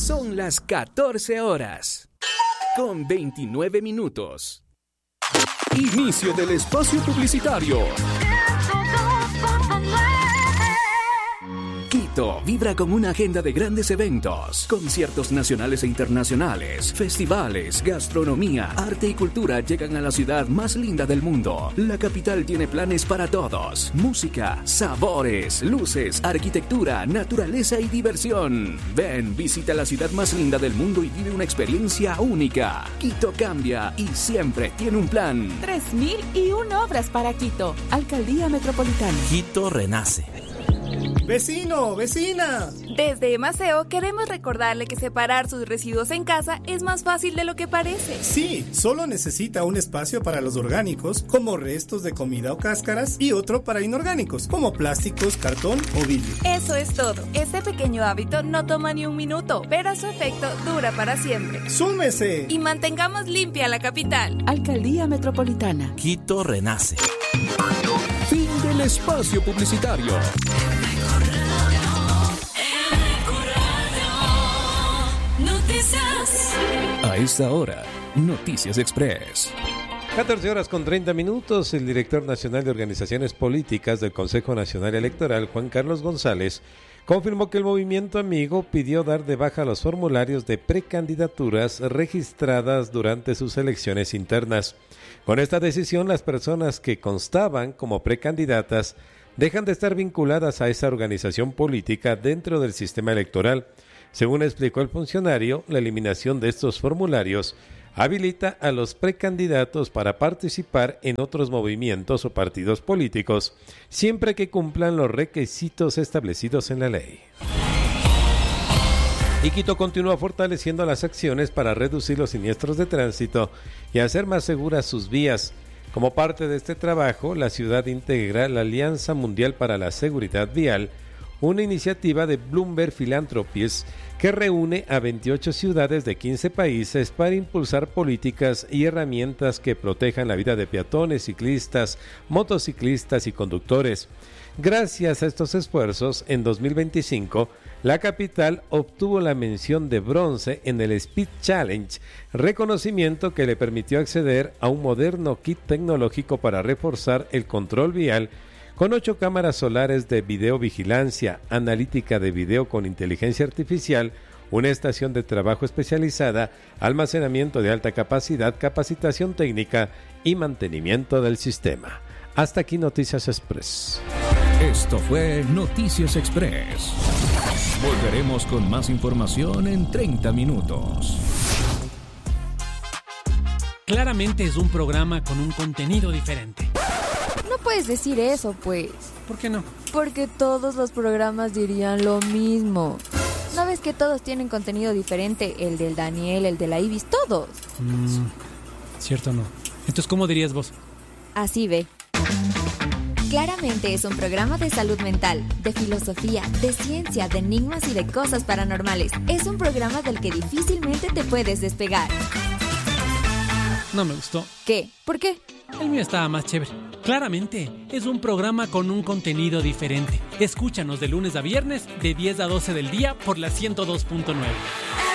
Son las 14 horas, con 29 minutos. Inicio del espacio publicitario. Quito vibra con una agenda de grandes eventos, conciertos nacionales e internacionales, festivales, gastronomía, arte y cultura llegan a la ciudad más linda del mundo. La capital tiene planes para todos: música, sabores, luces, arquitectura, naturaleza y diversión. Ven, visita la ciudad más linda del mundo y vive una experiencia única. Quito cambia y siempre tiene un plan. 3001 obras para Quito. Alcaldía Metropolitana. Quito renace. ¡Vecino! ¡Vecina! Desde Emaceo queremos recordarle que separar sus residuos en casa es más fácil de lo que parece. Sí, solo necesita un espacio para los orgánicos, como restos de comida o cáscaras, y otro para inorgánicos, como plásticos, cartón o vidrio. Eso es todo. Este pequeño hábito no toma ni un minuto, pero su efecto dura para siempre. ¡Súmese! Y mantengamos limpia la capital. Alcaldía Metropolitana. Quito renace. Fin del espacio publicitario. A esta hora, Noticias Express. 14 horas con 30 minutos. El director nacional de organizaciones políticas del Consejo Nacional Electoral, Juan Carlos González, confirmó que el Movimiento Amigo pidió dar de baja los formularios de precandidaturas registradas durante sus elecciones internas. Con esta decisión, las personas que constaban como precandidatas dejan de estar vinculadas a esa organización política dentro del sistema electoral. Según explicó el funcionario, la eliminación de estos formularios habilita a los precandidatos para participar en otros movimientos o partidos políticos, siempre que cumplan los requisitos establecidos en la ley. Y Quito continúa fortaleciendo las acciones para reducir los siniestros de tránsito y hacer más seguras sus vías. Como parte de este trabajo, la ciudad integra la Alianza Mundial para la Seguridad Vial, una iniciativa de Bloomberg Philanthropies que reúne a 28 ciudades de 15 países para impulsar políticas y herramientas que protejan la vida de peatones, ciclistas, motociclistas y conductores. Gracias a estos esfuerzos, en 2025, la capital obtuvo la mención de bronce en el Speed Challenge, reconocimiento que le permitió acceder a un moderno kit tecnológico para reforzar el control vial, con 8 cámaras solares de videovigilancia, analítica de video con inteligencia artificial, una estación de trabajo especializada, almacenamiento de alta capacidad, capacitación técnica y mantenimiento del sistema. Hasta aquí Noticias Express. Esto fue Noticias Express. Volveremos con más información en 30 minutos. Claramente es un programa con un contenido diferente. No puedes decir eso, pues. ¿Por qué no? Porque todos los programas dirían lo mismo. ¿No ves que todos tienen contenido diferente? El del Daniel, el de la Ibis, todos. Cierto no. Entonces, ¿cómo dirías vos? Así ve. Claramente es un programa de salud mental, de filosofía, de ciencia, de enigmas y de cosas paranormales. Es un programa del que difícilmente te puedes despegar. No me gustó. ¿Qué? ¿Por qué? El mío estaba más chévere. Claramente es un programa con un contenido diferente. Escúchanos de lunes a viernes de 10 a 12 del día por la 102.9.